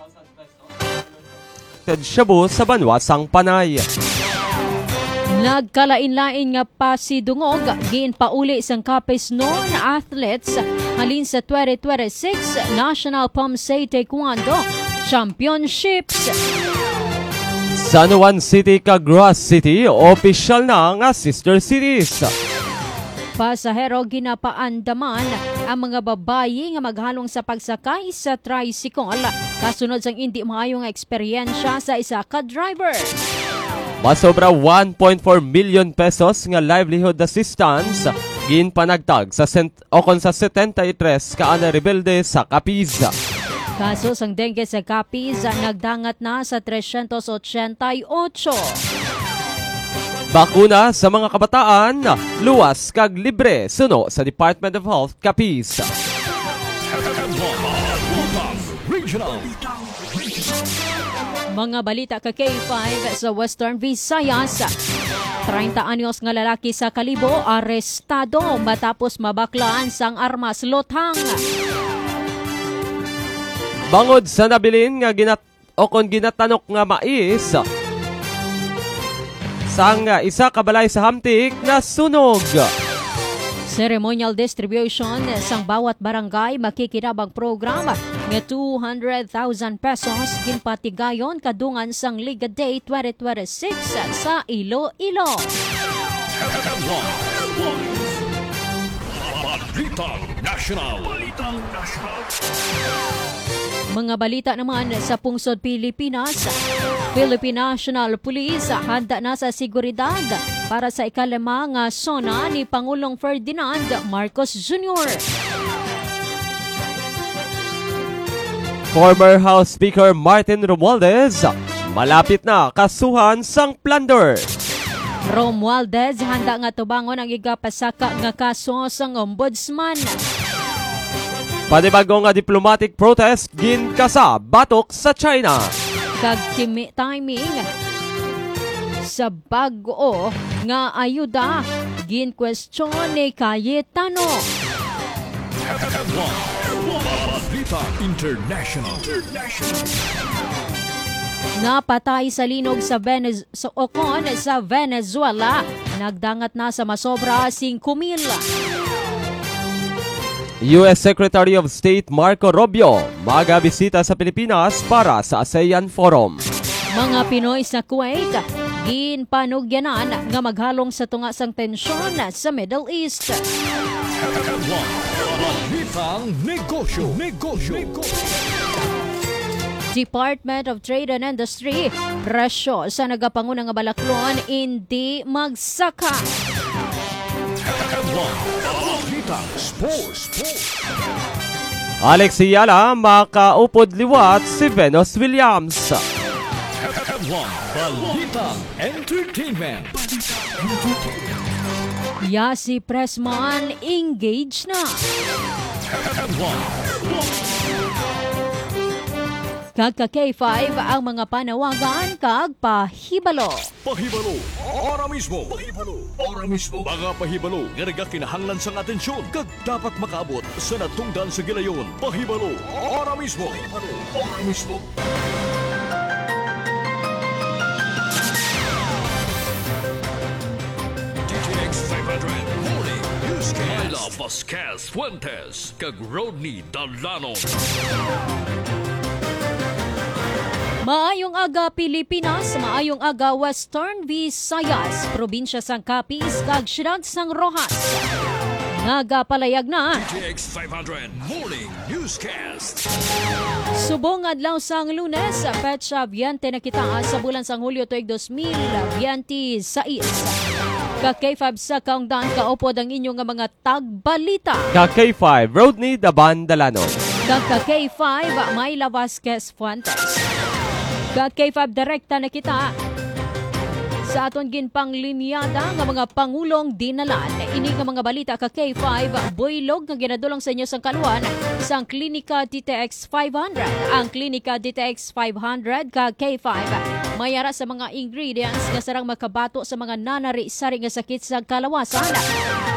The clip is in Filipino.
Shabu sa Banwasang Panay. Nagkalain-lain nga pasidungog giin pauli sang Kapis noon athletes halin sa 2026 National Pumsay Taekwondo Championships. San Juan City kag Rojas City official na nga sister cities. Pasahero ginapaandaman ang mga babayi nga maghalong sa pagsakay sa tricycle kasunod sang hindi maayong eksperyensya sa isa ka driver. Masobra 1.4 million pesos nga livelihood assistance ginpanagtag sa sa 73 ka ana rebelde sa Capiz. Kaso sang dengue sa Capiz nagdangat na sa 388. Bakuna sa mga kabataan, luwas kag libre suno sa Department of Health Capiz. Mga balita ka K5 sa Western Visayas. 30 anyos nga lalaki sa Kalibo arestado matapos mabaklaan sang armas lothang. Bangod sa nabilin nga ginatanok nga mais sang isa kabalay sa hamtik na sunog. Ceremonial distribution sang bawat barangay makikinabang program nga 200,000 pesos ginpatigayon kadungan sang Liga Day 2026 sa Iloilo. Mga balita naman sa pungsod Pilipinas. Philippine National Police handa na sa seguridad para sa ikalima nga sona ni Pangulong Ferdinand Marcos Jr. Former House Speaker Martin Romualdez malapit na kasuhan sang plunder. Romualdez handa nga tubangon ang igapasaka nga kaso sang ombudsman. Panibago nga diplomatic protest ginkasa batok sa China. Kag timing sa bag-o nga ayuda ginkwestiyon ni Cayetano. International. Napatay sa linog sa Venezuela. Nagdangat na sa masobra 5,000. U.S. Secretary of State Marco Rubio magabisita sa Pilipinas para sa ASEAN Forum. Mga Pinoy sa Kuwait ginpanugyanan nga maghalong sa tunga sang tensyon sa Middle East. Negosyo. Department of Trade and Industry, presyo sa nagapanguna nga balaklon hindi magsaka. Alex Yala makaupod liwat si Venus Williams. Balita Entertainment. Yasi Pressman engaged na. Kag K5 ang mga panawagan kag pahibalo. Pahibalo, ora mismo. Mga pahibalo, nga nagakinahanglan sang atensyon kag dapat makaabot sa natungdan sa gilayon. Pahibalo, ora mismo. DTX 500 Morning Newscast. Myla Vasquez Fuentes kag Rodney Dalano. Maayong aga Pilipinas, maayong aga Western Visayas, probinsya sang Capiz kag siyudad sang Rojas. Nagapalayag na DTX 500 Morning Newscast. subong adlaw sang Lunes, petsa 20 na kita sa bulan sang Hulyo tuig 2026. Ka-K5 sa countdown kaupod ang inyong mga tagbalita. Ka-K5 Rodney Daban Dalanon. Ka-K5 Myla Vasquez Fuentes. Ka-K5 direkta na kita sa aton ginpanglinyada nga mga pangulong dinalan. Ini nga mga balita ka-K5 buylog nga ginadulong sa inyo sang kaluan sang Klinika DTX 500. Ang Klinika DTX 500 ka-K5 mayara sa mga ingredients nga sarang makabato sa mga nanari-sari nga sakit sa kalawasan.